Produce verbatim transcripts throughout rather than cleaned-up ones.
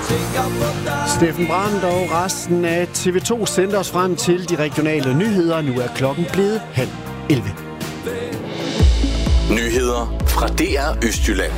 Steffen Brandt og resten af T V to sendte os frem til de regionale nyheder. Nu er klokken blevet halv elleve. Nyheder fra D R Østjylland.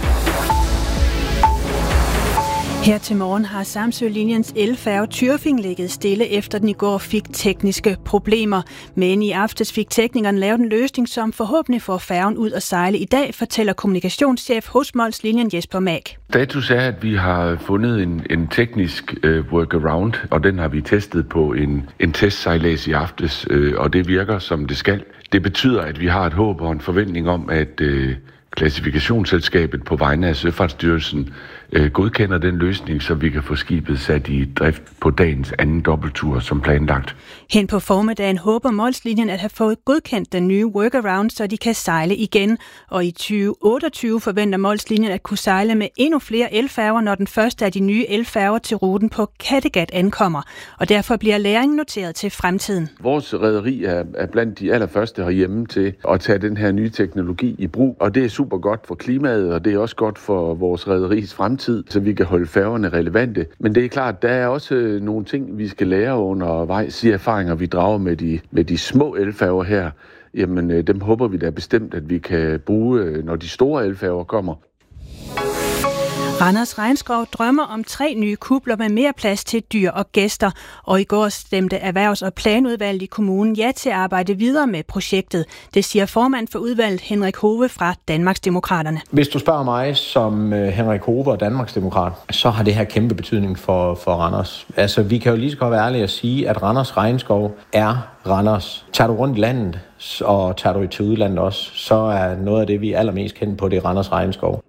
Her til morgen har Samsø-linjens elfærge Tyrfing ligget stille, efter den i går fik tekniske problemer. Men i aftes fik teknikerne lavet en løsning, som forhåbentlig får færgen ud at sejle i dag, fortæller kommunikationschef hos Mols-linjen Jesper Mag. Status er, at vi har fundet en, en teknisk øh, workaround, og den har vi testet på en, en testsejlads i aftes, øh, og det virker som det skal. Det betyder, at vi har et håb og en forventning om, at øh, klassifikationsselskabet på vegne af Søfartsstyrelsen øh, godkender den løsning, så vi kan få skibet sat i drift på dagens anden dobbelttur som planlagt. Hen på formiddagen håber Mols-linjen at have fået godkendt den nye workaround, så de kan sejle igen. Og i tyve otteogtyve forventer Mols-linjen at kunne sejle med endnu flere elfærger, når den første af de nye elfærger til ruten på Kattegat ankommer. Og derfor bliver læringen noteret til fremtiden. Vores rederi er, er blandt de allerførste herhjemme til at tage den her nye teknologi i brug, og det er super godt for klimaet, og det er også godt for vores rederis fremtid, så vi kan holde færgerne relevante. Men det er klart, der er også nogle ting, vi skal lære undervejs. De erfaringer, vi drager med de, med de små elfærger her, jamen dem håber vi da bestemt, at vi kan bruge, når de store elfærger kommer. Randers Regnskov drømmer om tre nye kupler med mere plads til dyr og gæster, og i går stemte Erhvervs- og Planudvalget i kommunen ja til at arbejde videre med projektet. Det siger formand for udvalget Henrik Hove fra Danmarksdemokraterne. Hvis du spørger mig som Henrik Hove og Danmarksdemokrat, så har det her kæmpe betydning for, for Randers. Altså, vi kan jo lige så godt være ærlige at sige, at Randers Regnskov er Randers. Tager du rundt i landet, og tager du til udlandet også, så er noget af det, vi er allermest kendt på, det er Randers Regnskov.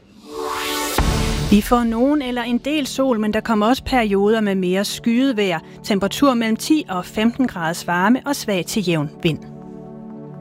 Vi får nogen eller en del sol, men der kommer også perioder med mere skyet vejr. Temperatur mellem ti og femten graders varme og svag til jævn vind.